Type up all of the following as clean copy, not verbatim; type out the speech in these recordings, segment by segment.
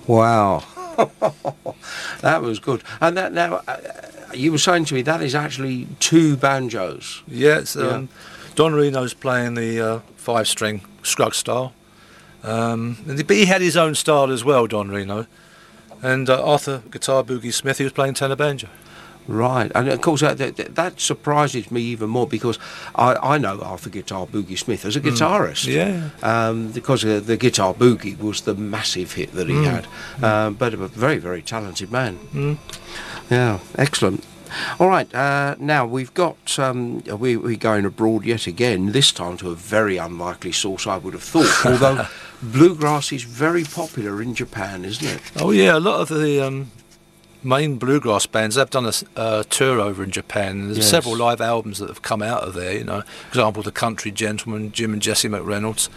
Wow. That was good. And that now, you were saying to me that is actually 2 banjos. Yes, Don Reno's playing the 5-string Scruggs style. But he had his own style as well, Don Reno. And Arthur Guitar Boogie Smith, he was playing tenor banjo. Right, and of course that surprises me even more because I know Arthur Guitar Boogie Smith as a guitarist. Because the Guitar Boogie was the massive hit that he had. But a very, very talented man. Yeah, excellent. All right, now we've got, we're going abroad yet again, this time to a very unlikely source, I would have thought, although bluegrass is very popular in Japan, isn't it? Oh yeah, a lot of the main bluegrass bands have done a tour over in Japan. There's several live albums that have come out of there, you know, for example, the Country Gentlemen, Jim and Jesse McReynolds.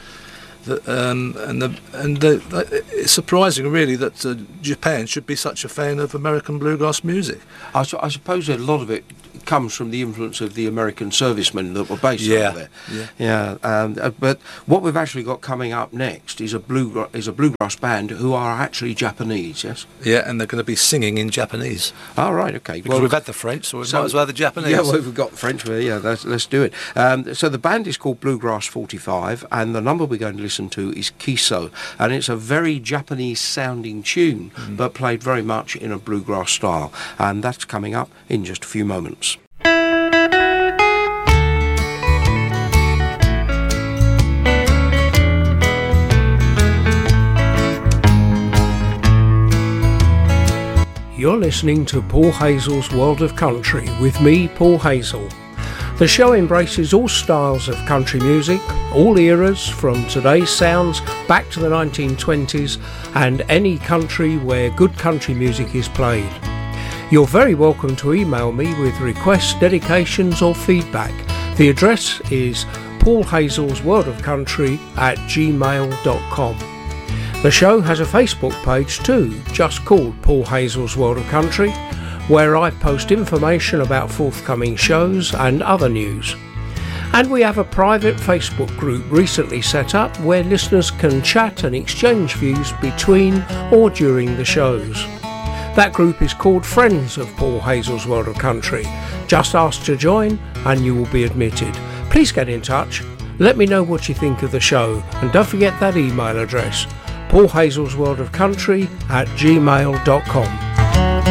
It's surprising, really, that Japan should be such a fan of American bluegrass music. I suppose a lot of it comes from the influence of the American servicemen that were based over there. But what we've actually got coming up next is a bluegrass band who are actually Japanese. Yes. Yeah, and they're going to be singing in Japanese. Oh, right, okay. Because we've had the French, so we might as well have the Japanese. Yeah, well, we've got the French. Yeah, let's do it. So the band is called Bluegrass 45, and the number we're going to listen to is Kiso, and it's a very Japanese-sounding tune, but played very much in a bluegrass style, and that's coming up in just a few moments. You're listening to Paul Hazel's World of Country with me, Paul Hazel. The show embraces all styles of country music, all eras, from today's sounds back to the 1920s, and any country where good country music is played. You're very welcome to email me with requests, dedications or feedback. The address is paulhazel'sworldofcountry@gmail.com. The show has a Facebook page too, just called Paul Hazel's World of Country, where I post information about forthcoming shows and other news. And we have a private Facebook group recently set up where listeners can chat and exchange views between or during the shows. That group is called Friends of Paul Hazel's World of Country. Just ask to join and you will be admitted. Please get in touch. Let me know what you think of the show, and don't forget that email address, paulhazel'sworldofcountry@gmail.com.